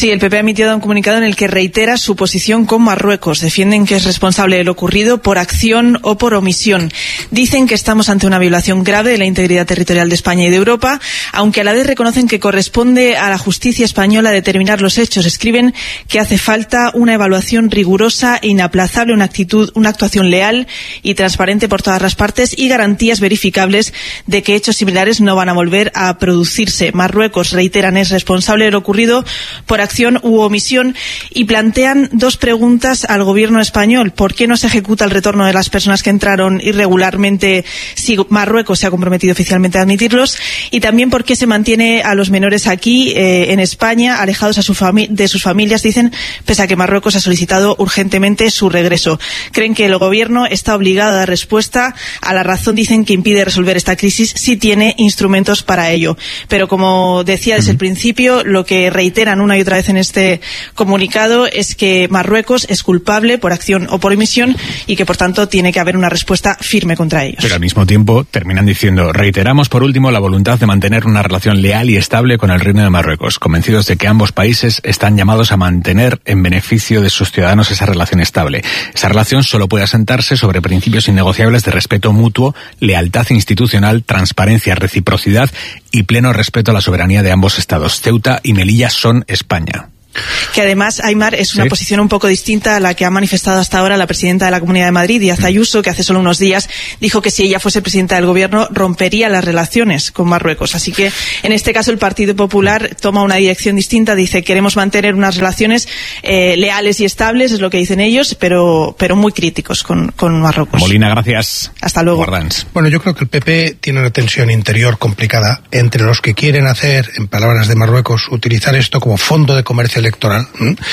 Sí, el PP ha emitido un comunicado en el que reitera su posición con Marruecos. Defienden que es responsable de lo ocurrido por acción o por omisión. Dicen que estamos ante una violación grave de la integridad territorial de España y de Europa, aunque a la vez reconocen que corresponde a la justicia española determinar los hechos. Escriben que hace falta una evaluación rigurosa e inaplazable, una actuación leal y transparente por todas las partes y garantías verificables de que hechos similares no van a volver a producirse. Marruecos, reiteran, es responsable de lo ocurrido por acción u omisión y plantean dos preguntas al gobierno español. ¿Por qué no se ejecuta el retorno de las personas que entraron irregularmente si Marruecos se ha comprometido oficialmente a admitirlos? Y también por qué se mantiene a los menores aquí, en España, alejados de sus familias, dicen, pese a que Marruecos ha solicitado urgentemente su regreso. Creen que el gobierno está obligado a dar respuesta a la razón, dicen, que impide resolver esta crisis si tiene instrumentos para ello. Pero como decía desde el principio, lo que reiteran una y otra vez en este comunicado es que Marruecos es culpable por acción o por omisión y que por tanto tiene que haber una respuesta firme contra ellos. Pero al mismo tiempo terminan diciendo: reiteramos por último la voluntad de mantener una relación leal y estable con el Reino de Marruecos, convencidos de que ambos países están llamados a mantener en beneficio de sus ciudadanos esa relación estable. Esa relación solo puede asentarse sobre principios innegociables de respeto mutuo, lealtad institucional, transparencia, reciprocidad y pleno respeto a la soberanía de ambos estados. Ceuta y Melilla son España. Que además, Aimar, es una posición un poco distinta a la que ha manifestado hasta ahora la presidenta de la Comunidad de Madrid, Díaz Ayuso, que hace solo unos días dijo que si ella fuese presidenta del gobierno rompería las relaciones con Marruecos. Así que en este caso el Partido Popular toma una dirección distinta, dice queremos mantener unas relaciones leales y estables, es lo que dicen ellos, pero muy críticos con Marruecos. Molina, gracias. Hasta luego. Guardans. Bueno, yo creo que el PP tiene una tensión interior complicada entre los que quieren hacer, en palabras de Marruecos, utilizar esto como fondo de comercio electoral,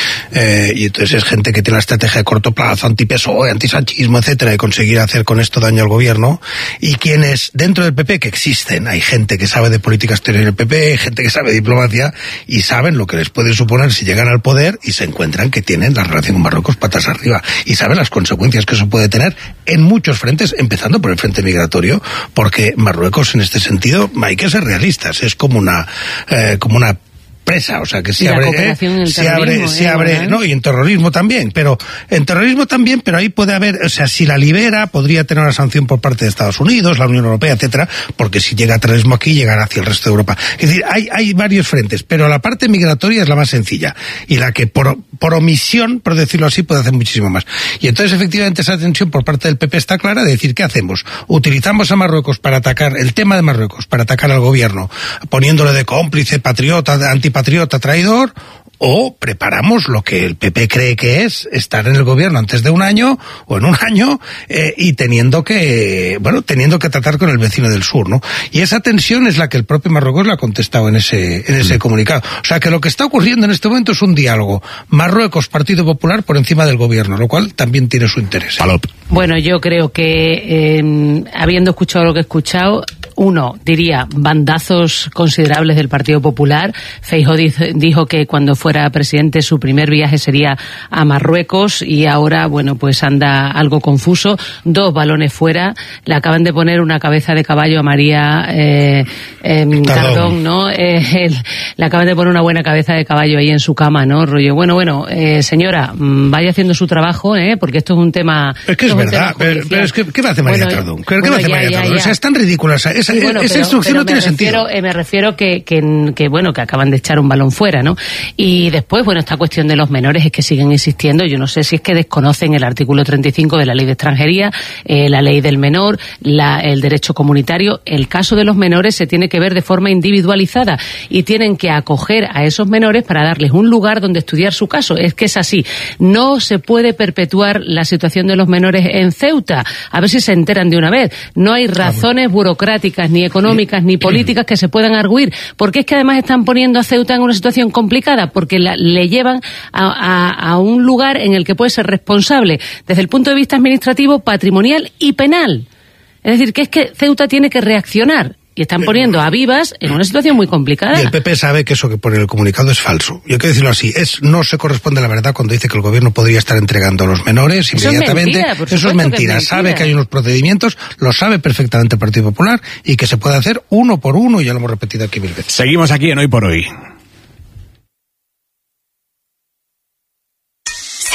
y entonces es gente que tiene la estrategia de corto plazo, anti-PSOE, antisanchismo, etcétera, de conseguir hacer con esto daño al gobierno, y quienes dentro del PP, que existen, hay gente que sabe de política exterior del PP, hay gente que sabe de diplomacia, y saben lo que les puede suponer si llegan al poder y se encuentran que tienen la relación con Marruecos patas arriba, y saben las consecuencias que eso puede tener en muchos frentes, empezando por el frente migratorio, porque Marruecos en este sentido, hay que ser realistas, es como una presa, o sea que se abre, no, y en terrorismo también, pero ahí puede haber, o sea, si la libera podría tener una sanción por parte de Estados Unidos, la Unión Europea, etcétera, porque si llega terrorismo aquí llegará hacia el resto de Europa. Es decir, hay varios frentes, pero la parte migratoria es la más sencilla y la que por omisión, por decirlo así, puede hacer muchísimo más. Y entonces efectivamente esa tensión por parte del PP está clara de decir, ¿qué hacemos? Utilizamos a Marruecos para atacar el tema de Marruecos, para atacar al gobierno, poniéndole de cómplice, patriota, antipatriota, traidor, o preparamos lo que el PP cree que es estar en el gobierno antes de un año o en un año y teniendo que tratar con el vecino del sur, ¿no? Y esa tensión es la que el propio Marruecos le ha contestado en ese comunicado. O sea que lo que está ocurriendo en este momento es un diálogo Marruecos Partido Popular por encima del gobierno, lo cual también tiene su interés. Bueno, yo creo que habiendo escuchado lo que he escuchado, uno diría bandazos considerables del Partido Popular. Feijóo dijo que cuando fuera presidente su primer viaje sería a Marruecos y ahora, bueno, pues anda algo confuso. 2 balones fuera. Le acaban de poner una cabeza de caballo a María Tardón, ¿no? Le acaban de poner una buena cabeza de caballo ahí en su cama, ¿no? Rollo, bueno, señora, vaya haciendo su trabajo, porque esto es un tema... Es que es verdad, pero es que ¿qué va a hacer María Tardón? ¿Qué va a hacer María Tardón? O sea, es tan ridícula. Esa instrucción no tiene sentido. Me refiero que acaban de echar un balón fuera, ¿no? Y después, bueno, esta cuestión de los menores es que siguen insistiendo. Yo no sé si es que desconocen el artículo 35 de la Ley de Extranjería, la Ley del Menor, el derecho comunitario. El caso de los menores se tiene que ver de forma individualizada y tienen que acoger a esos menores para darles un lugar donde estudiar su caso. Es que es así. No se puede perpetuar la situación de los menores en Ceuta. A ver si se enteran de una vez. No hay razones burocráticas, ni económicas, ni políticas que se puedan arguir. Porque es que además están poniendo a Ceuta en una situación complicada, porque le llevan a un lugar en el que puede ser responsable desde el punto de vista administrativo, patrimonial y penal. Es decir, que es que Ceuta tiene que reaccionar. Y están poniendo a Vivas en una situación muy complicada. Y el PP sabe que eso que pone en el comunicado es falso. Y hay que decirlo así, no se corresponde a la verdad cuando dice que el gobierno podría estar entregando a los menores inmediatamente. Eso es mentira. Sabe que hay unos procedimientos, lo sabe perfectamente el Partido Popular y que se puede hacer uno por uno, y ya lo hemos repetido aquí 1000 veces. Seguimos aquí en Hoy por Hoy.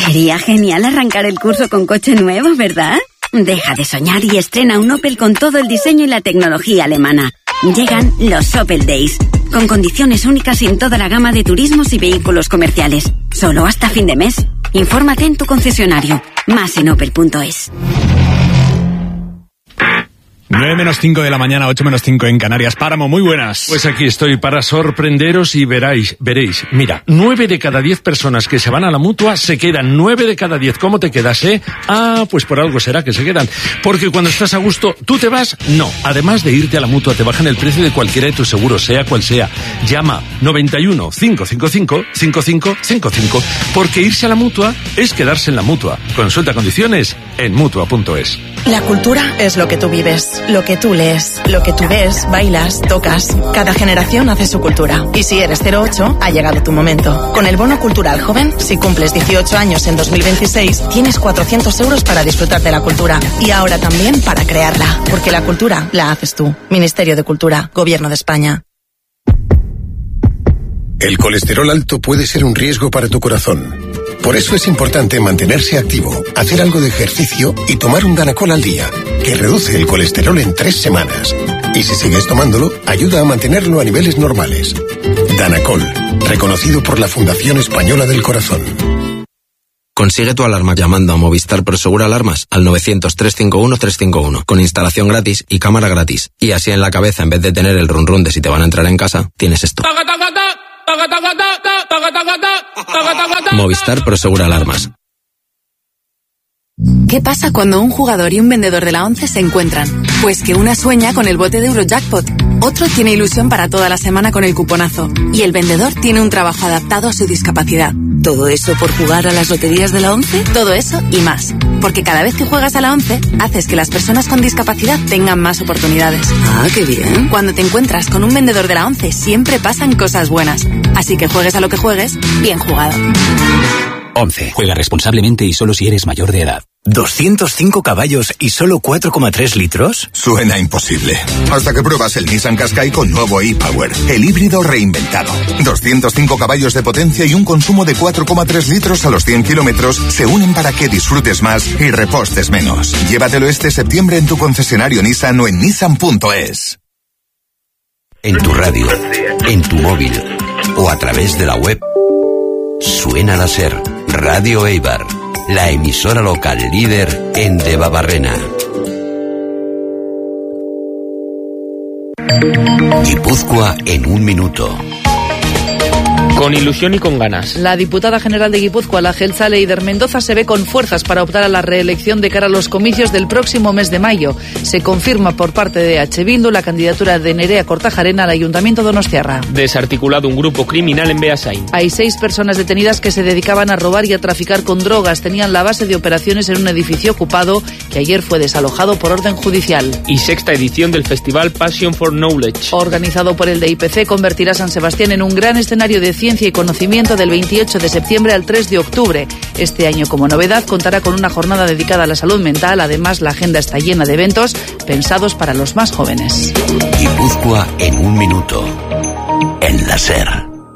Sería genial arrancar el curso con coche nuevo, ¿verdad? Deja de soñar y estrena un Opel con todo el diseño y la tecnología alemana. Llegan los Opel Days, con condiciones únicas en toda la gama de turismos y vehículos comerciales. Solo hasta fin de mes. Infórmate en tu concesionario. Más en opel.es. 9:05 de la mañana, 8:05 en Canarias. Páramo, muy buenas. Pues aquí estoy para sorprenderos y veréis. Mira, 9 de cada 10 personas que se van a la Mutua se quedan. 9 de cada 10. ¿Cómo te quedas, Pues por algo será que se quedan. Porque cuando estás a gusto, ¿tú te vas? No. Además de irte a la Mutua, te bajan el precio de cualquiera de tus seguros, sea cual sea. Llama 91 555 5555. Porque irse a la Mutua es quedarse en la Mutua. Consulta condiciones en Mutua.es. La cultura es lo que tú vives, lo que tú lees, lo que tú ves, bailas, tocas. Cada generación hace su cultura. Y si eres 08, ha llegado tu momento. Con el Bono Cultural Joven, si cumples 18 años en 2026, tienes 400 euros para disfrutar de la cultura. Y ahora también para crearla. Porque la cultura la haces tú. Ministerio de Cultura, Gobierno de España. El colesterol alto puede ser un riesgo para tu corazón. Por eso es importante mantenerse activo, hacer algo de ejercicio y tomar un Danacol al día, que reduce el colesterol en 3 semanas. Y si sigues tomándolo, ayuda a mantenerlo a niveles normales. Danacol, reconocido por la Fundación Española del Corazón. Consigue tu alarma llamando a Movistar Prosegur Alarmas al 900-351-351, con instalación gratis y cámara gratis. Y así en la cabeza, en vez de tener el run run de si te van a entrar en casa, tienes esto. Movistar Prosegur Alarmas. ¿Qué pasa cuando un jugador y un vendedor de la 11 se encuentran? Pues que una sueña con el bote de Eurojackpot, otro tiene ilusión para toda la semana con el cuponazo y el vendedor tiene un trabajo adaptado a su discapacidad. ¿Todo eso por jugar a las loterías de la 11? Todo eso y más. Porque cada vez que juegas a la 11, haces que las personas con discapacidad tengan más oportunidades. ¡Ah, qué bien! Cuando te encuentras con un vendedor de la 11, siempre pasan cosas buenas. Así que juegues a lo que juegues, bien jugado. 11. Juega responsablemente y solo si eres mayor de edad. ¿205 caballos y solo 4,3 litros? Suena imposible. Hasta que pruebas el Nissan Qashqai con nuevo e-Power, el híbrido reinventado. 205 caballos de potencia y un consumo de 4,3 litros a los 100 kilómetros se unen para que disfrutes más y repostes menos. Llévatelo este septiembre en tu concesionario Nissan o en Nissan.es. En tu radio, en tu móvil o a través de la web, suena la SER. Radio Eibar, la emisora local líder en Debabarrena. Guipúzcoa en un minuto. Con ilusión y con ganas. La diputada general de Guipúzcoa, la jeltzale Eider Mendoza, se ve con fuerzas para optar a la reelección de cara a los comicios del próximo mes de mayo. Se confirma por parte de H. Bildu la candidatura de Nerea Kortajarena al Ayuntamiento donostiarra. Desarticulado un grupo criminal en Beasain. Hay 6 personas detenidas que se dedicaban a robar y a traficar con drogas. Tenían la base de operaciones en un edificio ocupado que ayer fue desalojado por orden judicial. Y 6ª edición del festival Passion for Knowledge. Organizado por el DIPC, convertirá San Sebastián en un gran escenario de ciencia y conocimiento del 28 de septiembre al 3 de octubre. Este año, como novedad, contará con una jornada dedicada a la salud mental. Además, la agenda está llena de eventos pensados para los más jóvenes. Guipúzcoa en un minuto. En la SER.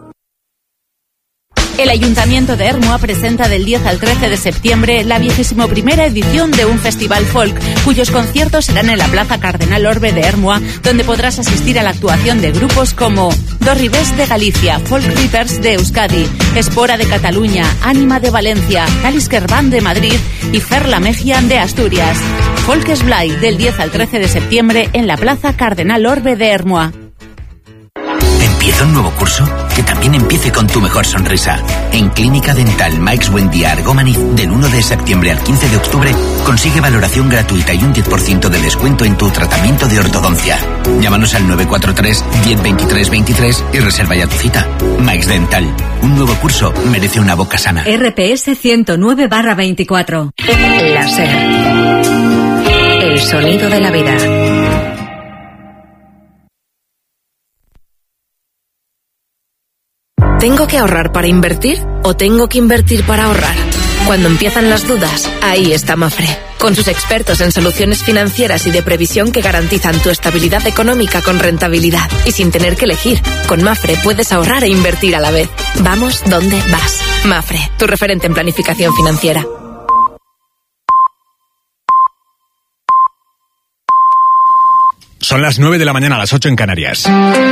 El Ayuntamiento de Ermua presenta del 10 al 13 de septiembre la 21ª edición de un festival folk, cuyos conciertos serán en la Plaza Cardenal Orbe de Ermua, donde podrás asistir a la actuación de grupos como Dorribés de Galicia, Folk Reapers de Euskadi, Espora de Cataluña, Ánima de Valencia, Talisker Band de Madrid y Ferla Mejian de Asturias. Folkes Blay, del 10 al 13 de septiembre en la Plaza Cardenal Orbe de Ermua. ¿Empieza un nuevo curso? Que también empiece con tu mejor sonrisa. En Clínica Dental Mike's Buendía Argómaniz, del 1 de septiembre al 15 de octubre, consigue valoración gratuita y un 10% de descuento en tu tratamiento de ortodoncia. Llámanos al 943 1023 23 y reserva ya tu cita. Mike's Dental, un nuevo curso merece una boca sana. RPS 109/24. La SER. El sonido de la vida. ¿Tengo que ahorrar para invertir o tengo que invertir para ahorrar? Cuando empiezan las dudas, ahí está Mafre, con sus expertos en soluciones financieras y de previsión que garantizan tu estabilidad económica con rentabilidad y sin tener que elegir. Con Mafre puedes ahorrar e invertir a la vez. Vamos donde vas. Mapfre, tu referente en planificación financiera. Son las 9 de la mañana, a las 8 en Canarias.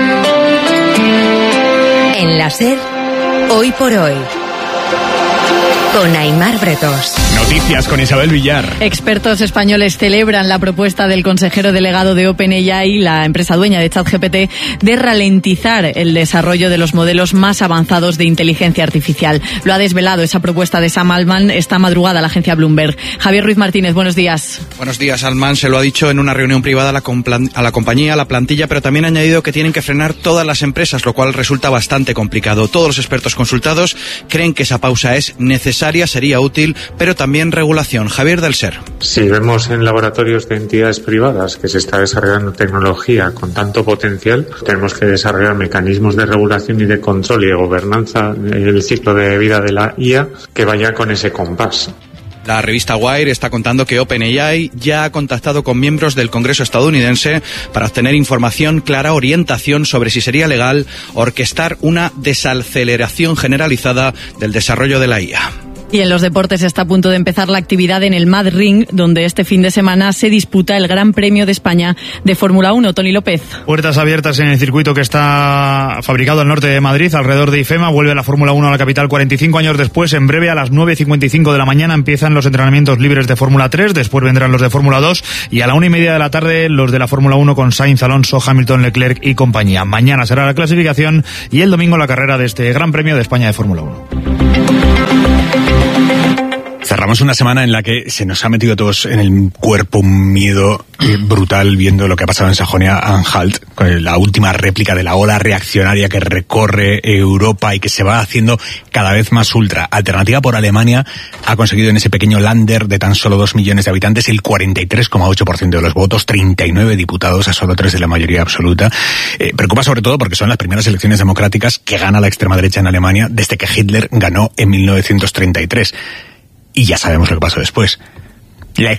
En la SER, hoy por hoy, con Aimar Bretos. Noticias con Isabel Villar. Expertos españoles celebran la propuesta del consejero delegado de OpenAI, la empresa dueña de ChatGPT, de ralentizar el desarrollo de los modelos más avanzados de inteligencia artificial. Lo ha desvelado esa propuesta de Sam Altman esta madrugada a la agencia Bloomberg. Javier Ruiz Martínez, buenos días. Buenos días. Altman se lo ha dicho en una reunión privada a la compañía, a la plantilla, pero también ha añadido que tienen que frenar todas las empresas, lo cual resulta bastante complicado. Todos los expertos consultados creen que esa pausa es necesaria, sería útil, pero también regulación. Javier del SER. Si vemos en laboratorios de entidades privadas que se está desarrollando tecnología con tanto potencial, tenemos que desarrollar mecanismos de regulación y de control y de gobernanza del ciclo de vida de la IA que vaya con ese compás. La revista Wire está contando que OpenAI ya ha contactado con miembros del Congreso estadounidense para obtener información clara, orientación sobre si sería legal orquestar una desaceleración generalizada del desarrollo de la IA. Y en los deportes está a punto de empezar la actividad en el Mad Ring, donde este fin de semana se disputa el Gran Premio de España de Fórmula 1. Tony López. Puertas abiertas en el circuito que está fabricado al norte de Madrid, alrededor de IFEMA. Vuelve la Fórmula 1 a la capital 45 años después. En breve, a las 9:55 de la mañana, empiezan los entrenamientos libres de Fórmula 3. Después vendrán los de Fórmula 2. Y a la 1:30 de la tarde, los de la Fórmula 1 con Sainz, Alonso, Hamilton, Leclerc y compañía. Mañana será la clasificación y el domingo la carrera de este Gran Premio de España de Fórmula 1. Cerramos una semana en la que se nos ha metido a todos en el cuerpo un miedo brutal viendo lo que ha pasado en Sajonia-Anhalt, con la última réplica de la ola reaccionaria que recorre Europa y que se va haciendo cada vez más ultra. Alternativa por Alemania ha conseguido en ese pequeño Länder de tan solo 2 millones de habitantes el 43,8% de los votos, 39 diputados a solo 3 de la mayoría absoluta. Preocupa sobre todo porque son las primeras elecciones democráticas que gana la extrema derecha en Alemania desde que Hitler ganó en 1933. Y ya sabemos lo que pasó después.